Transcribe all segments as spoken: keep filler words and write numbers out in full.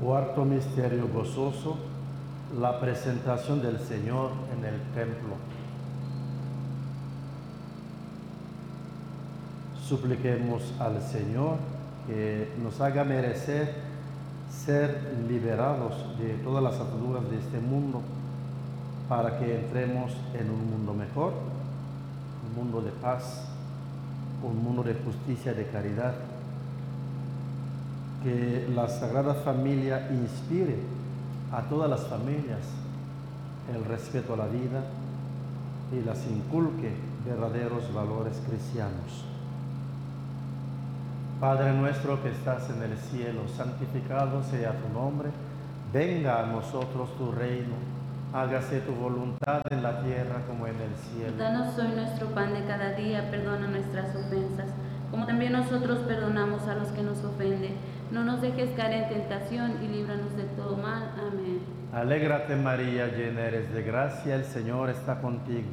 Cuarto misterio gozoso, la presentación del Señor en el templo. Supliquemos al Señor que nos haga merecer ser liberados de todas las ataduras de este mundo para que entremos en un mundo mejor, un mundo de paz, un mundo de justicia y de caridad. Que la Sagrada Familia inspire a todas las familias el respeto a la vida y las inculque verdaderos valores cristianos. Padre nuestro que estás en el cielo, santificado sea tu nombre, venga a nosotros tu reino, hágase tu voluntad en la tierra como en el cielo. Danos hoy nuestro pan de cada día, perdona nuestras ofensas, como también nosotros perdonamos a los que nos ofenden. No nos dejes caer en tentación y líbranos de todo mal. Amén. Alégrate María, llena eres de gracia, el Señor está contigo.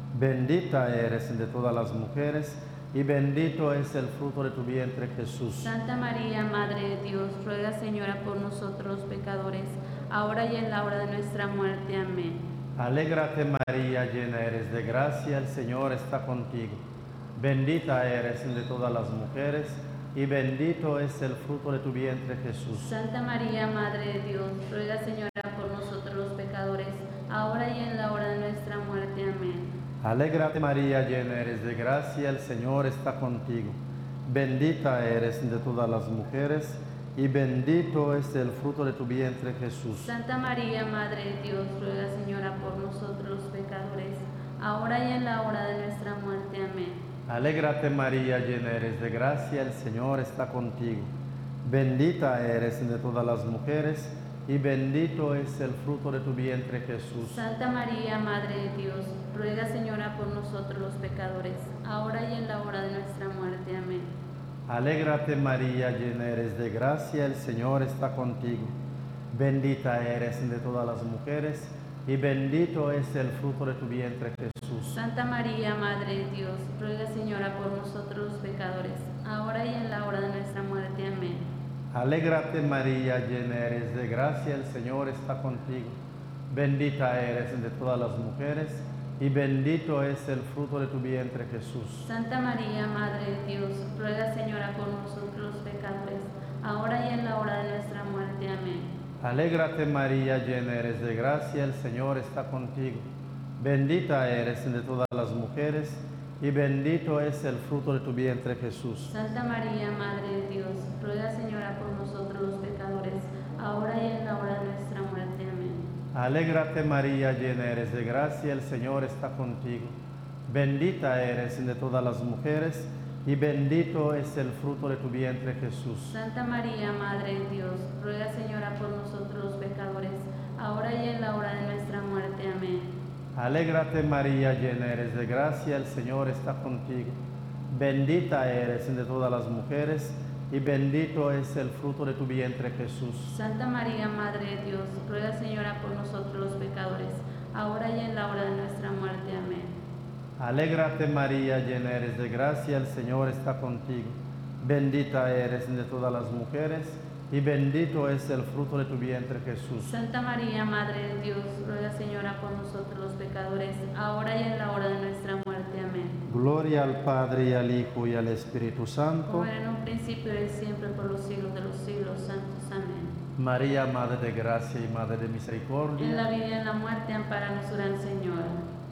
Bendita eres de todas las mujeres y bendito es el fruto de tu vientre, Jesús. Santa María, Madre de Dios, ruega, Señora, por nosotros los pecadores, ahora y en la hora de nuestra muerte. Amén. Alégrate María, llena eres de gracia, el Señor está contigo. Bendita eres de todas las mujeres y bendito es el fruto de tu vientre, Jesús. Santa María, Madre de Dios, ruega, Señora, por nosotros los pecadores, ahora y en la hora de nuestra muerte. Amén. Alégrate María, llena eres de gracia, el Señor está contigo. Bendita eres de todas las mujeres y bendito es el fruto de tu vientre, Jesús. Santa María, Madre de Dios, ruega, Señora, por nosotros los pecadores, ahora y en la hora de nuestra muerte. Amén. Alégrate María, llena eres de gracia, el Señor está contigo. Bendita eres de todas las mujeres y bendito es el fruto de tu vientre, Jesús. Santa María, Madre de Dios, ruega, Señora, por nosotros los pecadores, ahora y en la hora de nuestra muerte. Amén. Alégrate María, llena eres de gracia, el Señor está contigo. Bendita eres de todas las mujeres y bendito es el fruto de tu vientre, Jesús. Santa María, Madre de Dios, ruega, Señora, por nosotros los pecadores, ahora y en la hora de nuestra muerte. Amén. Alégrate María, llena eres de gracia, el Señor está contigo. Bendita eres de todas las mujeres y bendito es el fruto de tu vientre, Jesús. Santa María, Madre de Dios, ruega, Señora, por nosotros los pecadores, ahora y en la hora de nuestra muerte. Amén. Alégrate María, llena eres de gracia, el Señor está contigo. Bendita eres de todas las mujeres y bendito es el fruto de tu vientre, Jesús. Santa María, Madre de Dios, ruega, Señora, por nosotros los pecadores, ahora y en la hora de nuestra muerte. Amén. Alégrate María, llena eres de gracia, el Señor está contigo. Bendita eres de todas las mujeres y bendito es el fruto de tu vientre, Jesús. Santa María, Madre de Dios, ruega, Señora, por nosotros los pecadores, ahora y en la hora de nuestra muerte. Amén. Alégrate María, llena eres de gracia, el Señor está contigo. Bendita eres de todas las mujeres y bendito es el fruto de tu vientre, Jesús. Santa María, Madre de Dios, ruega, Señora, por nosotros los pecadores, ahora y en la hora de nuestra muerte. Amén. Alégrate María, llena eres de gracia, el Señor está contigo. Bendita eres de todas las mujeres y bendito es el fruto de tu vientre, Jesús. Santa María, Madre de Dios, ruega, Señora, por nosotros los pecadores, ahora y en la hora de nuestra muerte. Amén. Gloria al Padre y al Hijo y al Espíritu Santo. Como era en un principio y siempre, por los siglos de los siglos santos. Amén. María, Madre de gracia y Madre de misericordia. En la vida y en la muerte, ampáranos, Gran Señora.